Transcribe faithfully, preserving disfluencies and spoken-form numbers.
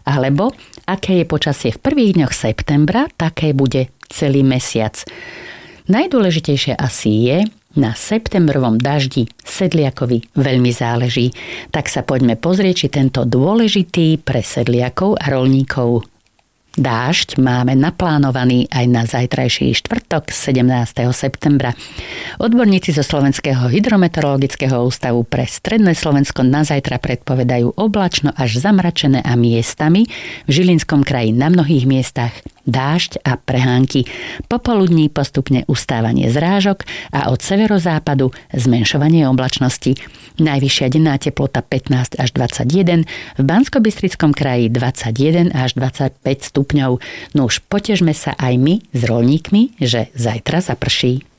alebo aké je počasie v prvých dňoch septembra, také bude celý mesiac. Najdôležitejšie asi je, na septembrovom daždi sedliakovi veľmi záleží. Tak sa poďme pozrieť, či tento dôležitý pre sedliakov a roľníkov dážď máme naplánovaný aj na zajtrajší štvrtok sedemnásteho septembra. Odborníci zo Slovenského hydrometeorologického ústavu pre stredné Slovensko na zajtra predpovedajú oblačno až zamračené a miestami v Žilinskom kraji na mnohých miestach dážď a prehánky. Popoludní postupne ustávanie zrážok a od severozápadu zmenšovanie oblačnosti. Najvyššia denná teplota pätnásť až dvadsaťjeden, v Banskobystrickom kraji dvadsaťjeden až dvadsaťpäť stupňov. No už potežme sa aj my s roľníkmi, že zajtra zaprší.